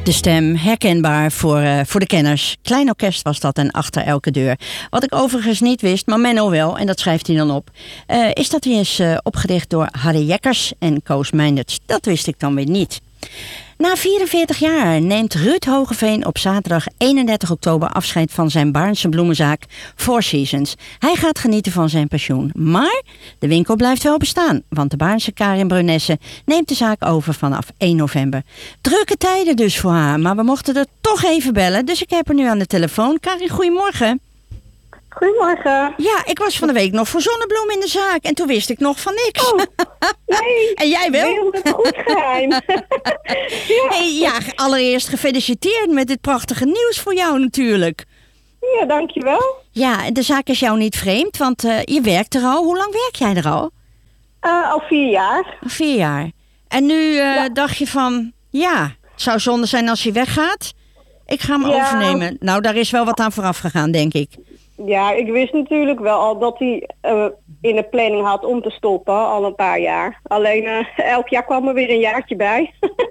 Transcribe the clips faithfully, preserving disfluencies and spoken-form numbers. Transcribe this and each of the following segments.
De stem, herkenbaar voor, uh, voor de kenners. Klein orkest was dat en achter elke deur. Wat ik overigens niet wist, maar Menno wel, en dat schrijft hij dan op, uh, is dat hij is uh, opgericht door Harry Jekkers en Koos Meinderts. Dat wist ik dan weer niet. Na vierenveertig jaar neemt Ruud Hogeveen op zaterdag eenendertig oktober afscheid van zijn Baarnse bloemenzaak Four Seasons. Hij gaat genieten van zijn pensioen. Maar de winkel blijft wel bestaan, want de Baarnse Karin Brunesse neemt de zaak over vanaf één november. Drukke tijden dus voor haar, maar we mochten er toch even bellen, dus ik heb haar nu aan de telefoon. Karin, goedemorgen. Goedemorgen. Ja, ik was van de week nog voor zonnebloem in de zaak en toen wist ik nog van niks. Oh, nee. En jij wel? Nee, het goed geheim. ja. Hey, ja, allereerst gefeliciteerd met dit prachtige nieuws voor jou natuurlijk. Ja, dankjewel. Ja, de zaak is jou niet vreemd, want uh, je werkt er al. Hoe lang werk jij er al? Uh, al vier jaar. Vier jaar. En nu uh, ja. dacht je van, ja, het zou zonde zijn als hij weggaat. Ik ga hem ja. overnemen. Nou, daar is wel wat aan vooraf gegaan, denk ik. Ja, ik wist natuurlijk wel al dat hij uh, in de planning had om te stoppen, al een paar jaar. Alleen uh, elk jaar kwam er weer een jaartje bij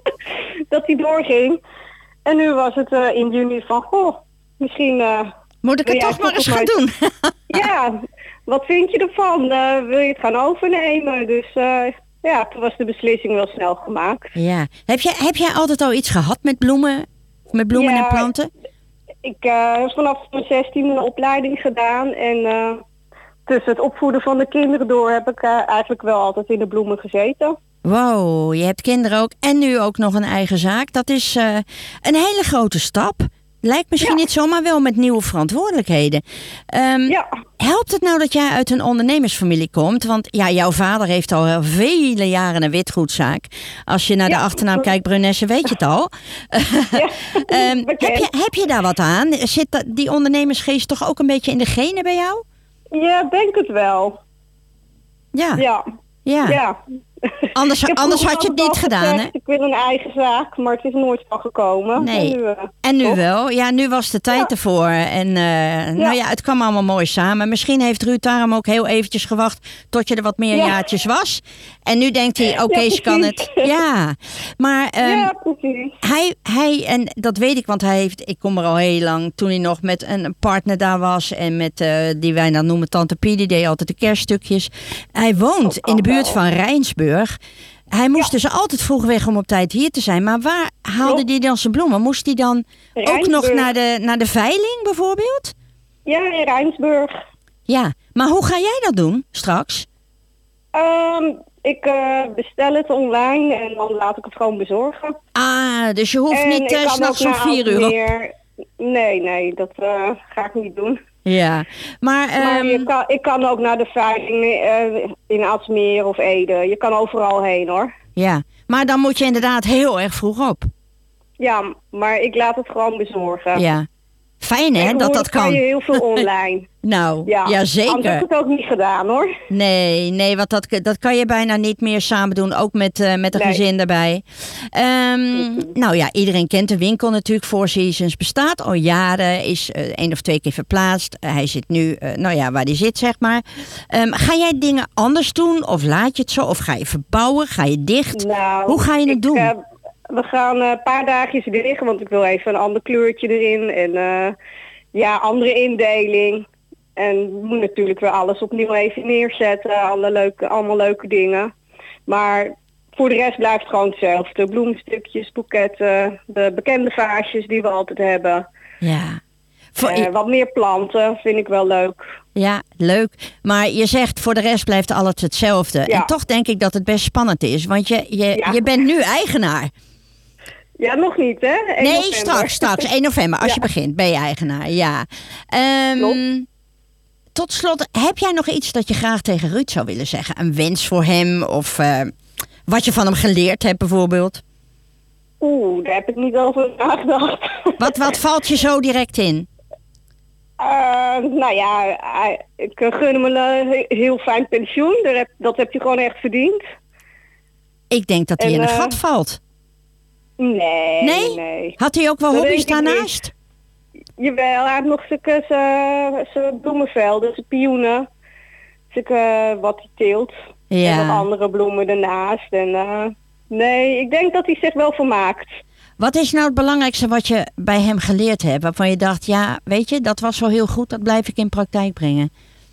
dat hij doorging. En nu was het uh, in juni van, goh, misschien... Uh, Moet ik het toch maar eens gaan doen? Ja, wat vind je ervan? Uh, wil je het gaan overnemen? Dus uh, ja, toen was de beslissing wel snel gemaakt. Ja. Heb jij, heb jij altijd al iets gehad met bloemen? Met bloemen ja, en planten? Ik uh, heb vanaf mijn zestiende een opleiding gedaan en uh, tussen het opvoeden van de kinderen door heb ik uh, eigenlijk wel altijd in de bloemen gezeten. Wow, je hebt kinderen ook en nu ook nog een eigen zaak. Dat is uh, een hele grote stap. Lijkt misschien ja. niet zomaar wel met nieuwe verantwoordelijkheden. Um, ja. Helpt het nou dat jij uit een ondernemersfamilie komt? Want ja, jouw vader heeft al vele jaren een witgoedzaak. Als je naar ja. de achternaam kijkt, Brunesse, weet je het al. Ja. um, heb, je, heb je daar wat aan? Zit die ondernemersgeest toch ook een beetje in de genen bij jou? Ja, denk het wel. Ja. Ja. Ja. ja. Anders, anders had je het niet gedaan, gezegd, hè? Ik wil een eigen zaak, maar het is nooit van gekomen. Nee. En nu, uh, en nu wel. Ja, nu was de tijd ja. ervoor. En uh, ja. nou ja, het kwam allemaal mooi samen. Misschien heeft Ruud daarom ook heel eventjes gewacht tot je er wat meer ja. jaartjes was. En nu denkt hij, oké, okay, ze kan het. Ja, maar um, ja, precies. Hij, hij, en dat weet ik, want hij heeft, ik kom er al heel lang, toen hij nog met een partner daar was en met, uh, die wij dan noemen Tante Pie, die deed altijd de kerststukjes. Hij woont in de buurt van Rijnsburg. Hij moest ja. dus altijd vroeg weg om op tijd hier te zijn. Maar waar haalde hij dan zijn bloemen? Moest hij dan Rijnsburg. ook nog naar de, naar de veiling bijvoorbeeld? Ja, in Rijnsburg. Ja, maar hoe ga jij dat doen straks? Um, ik uh, bestel het online en dan laat ik het gewoon bezorgen. Ah, dus je hoeft en niet uh, s'nachts om vier uur. Meer... Nee, nee, dat uh, ga ik niet doen. Ja, maar... Um... maar je kan, ik kan ook naar de veiling uh, in Aalsmeer of Ede. Je kan overal heen, hoor. Ja, maar dan moet je inderdaad heel erg vroeg op. Ja, maar ik laat het gewoon bezorgen. Ja. Fijn, hè, dat dat kan. kan je heel veel online. nou, ja, ja zeker. Anders heb ik het ook niet gedaan, hoor. Nee, nee, want dat, dat kan je bijna niet meer samen doen. Ook met, uh, met een nee. gezin erbij. Um, nou ja, iedereen kent de winkel natuurlijk. Four Seasons bestaat al jaren. Is uh, één of twee keer verplaatst. Uh, hij zit nu, uh, nou ja, waar hij zit, zeg maar. Um, ga jij dingen anders doen? Of laat je het zo? Of ga je verbouwen? Ga je dicht? Nou, Hoe ga je het ik, doen? Uh, We gaan een uh, paar dagjes liggen, want ik wil even een ander kleurtje erin. En uh, ja, andere indeling. En moet natuurlijk weer alles opnieuw even neerzetten. Alle leuke, allemaal leuke dingen. Maar voor de rest blijft het gewoon hetzelfde. Bloemstukjes, boeketten, de bekende vaasjes die we altijd hebben. Ja. Voor... Uh, wat meer planten vind ik wel leuk. Ja, leuk. Maar je zegt voor de rest blijft alles hetzelfde. Ja. En toch denk ik dat het best spannend is. Want je, je, ja. je bent nu eigenaar. Ja, nog niet, hè? één nee, november. straks, straks. één november, als ja. je begint, ben je eigenaar. Ja. Um, tot slot, heb jij nog iets dat je graag tegen Ruud zou willen zeggen? Een wens voor hem of uh, wat je van hem geleerd hebt bijvoorbeeld? Oeh, daar heb ik niet over nagedacht. Wat, wat valt je zo direct in? Uh, nou ja, ik gun hem een heel fijn pensioen. Dat heb, dat heb je gewoon echt verdiend. Ik denk dat hij en, in een uh, gat valt. Nee, nee, nee. Had hij ook wel dat hobby's daarnaast? Jawel, hij had nog zijn bloemenvelden, zijn pioenen. Uh, wat hij teelt. Ja. En wat andere bloemen ernaast. En, uh, nee, ik denk dat hij zich wel vermaakt. Wat is nou het belangrijkste wat je bij hem geleerd hebt? Waarvan je dacht, ja, weet je, dat was wel heel goed. Dat blijf ik in praktijk brengen.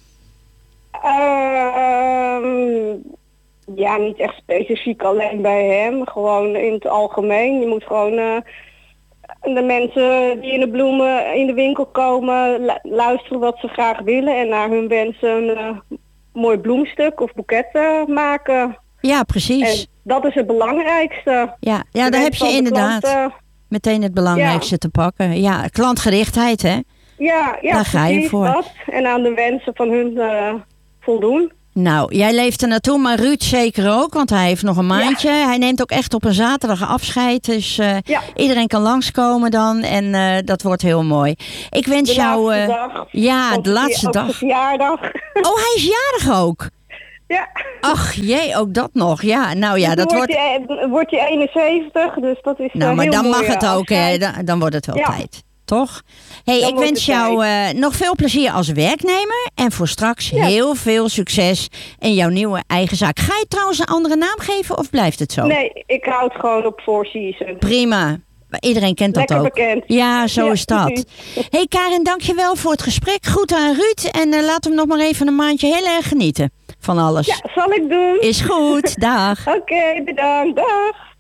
Uh, ja, niet echt specifiek alleen bij hem. Gewoon in het algemeen. Je moet gewoon uh, de mensen die in de bloemen in de winkel komen, lu- luisteren wat ze graag willen. En naar hun wensen een uh, mooi bloemstuk of boeket uh, maken. Ja, precies. En dat is het belangrijkste. Ja, ja daar heb je inderdaad klant, uh, meteen het belangrijkste ja. te pakken. Ja, klantgerichtheid, hè? Ja, ja, daar ga je voor. Dat. En aan de wensen van hun uh, voldoen. Nou, jij leeft er naartoe, maar Ruud zeker ook, want hij heeft nog een maandje. Ja. Hij neemt ook echt op een zaterdag afscheid, dus uh, ja. iedereen kan langskomen dan en uh, dat wordt heel mooi. Ik wens de jou... Uh, dag. Ja, de laatste op dag. De verjaardag. Oh, hij is jarig ook? Ja. Ach jee, ook dat nog. Ja, nou ja, dat wordt... wordt... Wordt hij eenenzeventig, dus dat is Nou, uh, maar heel dan mooi, mag het uh, ook, hè. Dan, dan wordt het wel ja. tijd. Toch? Hey, dan ik wens jou uh, nog veel plezier als werknemer. En voor straks ja. heel veel succes in jouw nieuwe eigen zaak. Ga je trouwens een andere naam geven of blijft het zo? Nee, ik hou het gewoon op Four Seasons. Prima. Iedereen kent Lekker dat ook. Bekend. Ja, zo ja. is dat. Hey Karin, dankjewel voor het gesprek. Goed aan Ruud. En uh, laat hem nog maar even een maandje heel erg genieten van alles. Ja, zal ik doen. Is goed. Dag. Oké, okay, bedankt. Dag.